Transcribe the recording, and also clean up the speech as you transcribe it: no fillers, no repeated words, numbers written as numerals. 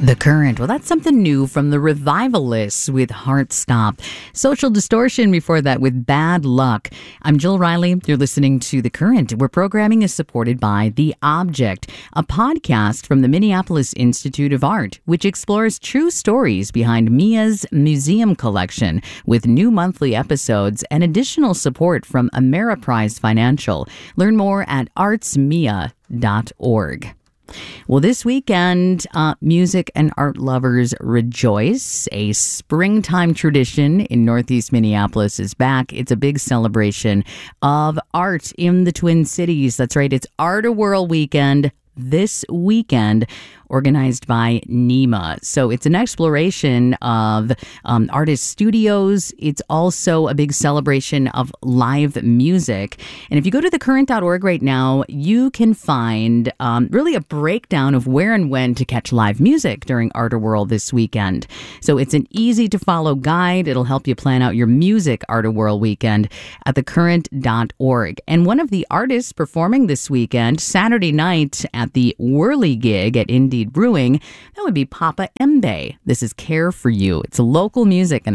The Current. Well, that's something new from the Revivalists with Heart Stop. Social Distortion before that with Bad Luck. I'm Jill Riley. You're listening to The Current, where programming is supported by The Object, a podcast from the Minneapolis Institute of Art, which explores true stories behind Mia's museum collection with new monthly episodes and additional support from Ameriprise Financial. Learn more at artsmia.org. Well, this weekend, music and art lovers rejoice. A springtime tradition in Northeast Minneapolis is back. It's a big celebration of art in the Twin Cities. That's right. It's Art-A-Whirl weekend this weekend, organized by NEMA. So it's an exploration of artist studios. It's also a big celebration of live music. And if you go to thecurrent.org right now, you can find really a breakdown of where and when to catch live music during Art-A-Whirl this weekend. So it's an easy to follow guide. It'll help you plan out your music Art-A-Whirl weekend at thecurrent.org. And one of the artists performing this weekend, Saturday night at the Whirly gig at Indeed Brewing, that would be Papa Mbe. This is Care for You. It's local music and